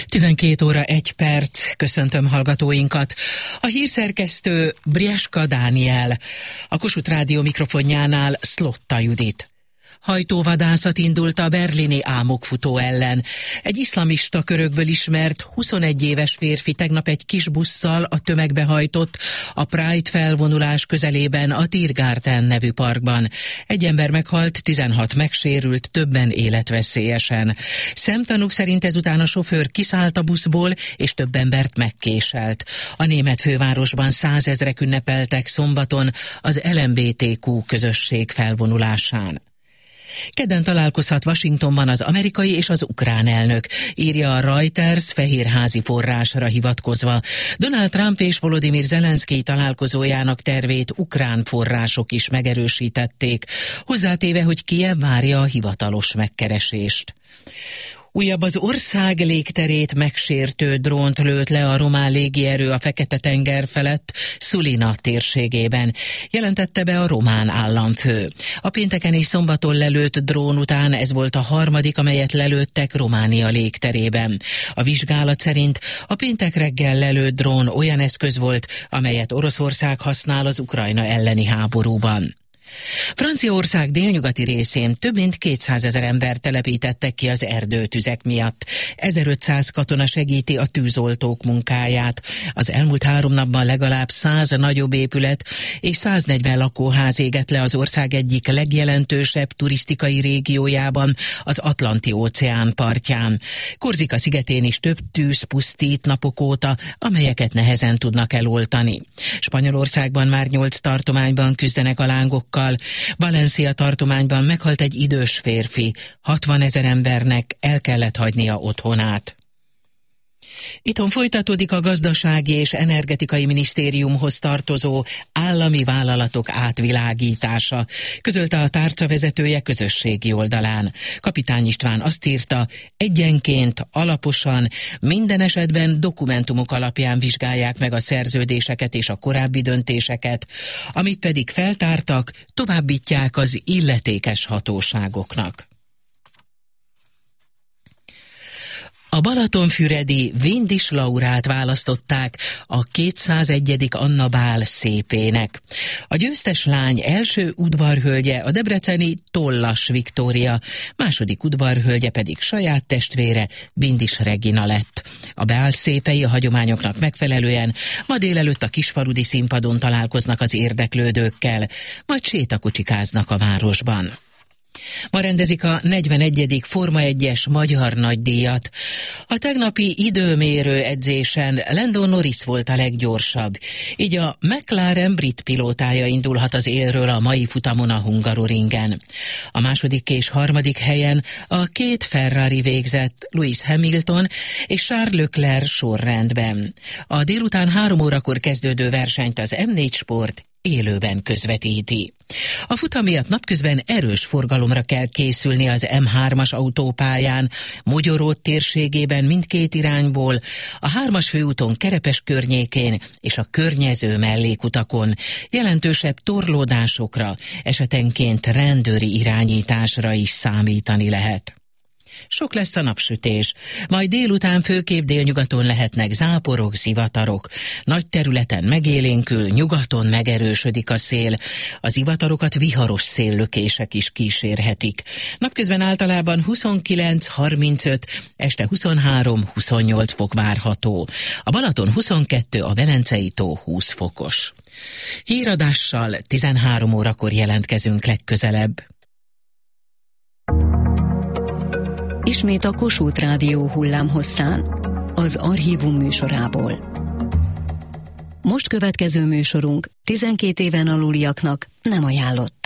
12 óra 1 perc, köszöntöm hallgatóinkat. A hírszerkesztő Brieska Dániel, a Kossuth Rádió mikrofonjánál Szlotta Judit. Hajtóvadászat indult a berlini álmokfutó ellen. Egy iszlamista körökből ismert 21 éves férfi tegnap egy kis busszal a tömegbe hajtott a Pride felvonulás közelében a Tiergarten nevű parkban. Egy ember meghalt, 16 megsérült, többen életveszélyesen. Szemtanúk szerint ezután a sofőr kiszállt a buszból, és több embert megkéselt. A német fővárosban 100 000-ek ünnepeltek szombaton az LMBTQ közösség felvonulásán. Kedden találkozhat Washingtonban az amerikai és az ukrán elnök, írja a Reuters fehérházi forrásra hivatkozva. Donald Trump és Volodymyr Zelenszkij találkozójának tervét ukrán források is megerősítették, hozzátéve, hogy Kijev várja a hivatalos megkeresést. Újabb az ország légterét megsértő drónt lőtt le a román légierő a Fekete-tenger felett Sulina térségében, jelentette be a román államfő. A pénteken és szombaton lelőtt drón után ez volt a harmadik, amelyet lelőttek Románia légterében. A vizsgálat szerint a péntek reggel lelőtt drón olyan eszköz volt, amelyet Oroszország használ az Ukrajna elleni háborúban. Franciaország délnyugati részén több mint 200 000 embert telepítettek ki az erdőtüzek miatt. 1500 katona segíti a tűzoltók munkáját. Az elmúlt 3 napban legalább 100 nagyobb épület és 140 lakóház égett le az ország egyik legjelentősebb turisztikai régiójában, az Atlanti-óceán partján. Korzika szigetén is több tűz pusztít napok óta, amelyeket nehezen tudnak eloltani. Spanyolországban már 8 tartományban küzdenek a lángokkal. Valencia tartományban meghalt egy idős férfi, 60 000 embernek el kellett hagynia otthonát. Itthon folytatódik a gazdasági és energetikai minisztériumhoz tartozó állami vállalatok átvilágítása, közölte a tárca vezetője közösségi oldalán. Kapitány István azt írta, egyenként, alaposan, minden esetben dokumentumok alapján vizsgálják meg a szerződéseket és a korábbi döntéseket, amit pedig feltártak, továbbítják az illetékes hatóságoknak. A balatonfüredi Vindis Laurát választották a 201. Anna Bál szépének. A győztes lány első udvarhölgye a debreceni Tollas Viktória, második udvarhölgye pedig saját testvére, Vindis Regina lett. A Bál szépei a hagyományoknak megfelelően ma délelőtt a Kisfaludy színpadon találkoznak az érdeklődőkkel, majd sétakocsikáznak a városban. Ma rendezik a 41. Forma 1-es magyar nagydíjat. A tegnapi időmérő edzésen Lando Norris volt a leggyorsabb, így a McLaren brit pilótája indulhat az élről a mai futamon a Hungaroringen. A második és harmadik helyen a 2 Ferrari végzett, Lewis Hamilton és Charles Leclerc sorrendben. A délután 3 órakor kezdődő versenyt az M4 Sport élőben közvetíti. A futam miatt napközben erős forgalomra kell készülni az M3-as autópályán, Mogyoród térségében mindkét irányból, a 3-as főúton Kerepes környékén és a környező mellékutakon, jelentősebb torlódásokra, esetenként rendőri irányításra is számítani lehet. Sok lesz a napsütés, majd délután főképp délnyugaton lehetnek záporok, zivatarok. Nagy területen megélénkül, nyugaton megerősödik a szél. Az zivatarokat viharos széllökések is kísérhetik. Napközben általában 29-35, este 23-28 fok várható. A Balaton 22, a Velencei tó 20 fokos. Híradással 13 órakor jelentkezünk legközelebb. Ismét a Kossuth Rádió hullámhosszán, az Archívum műsorából. Most következő műsorunk 12 éven aluliaknak nem ajánlott.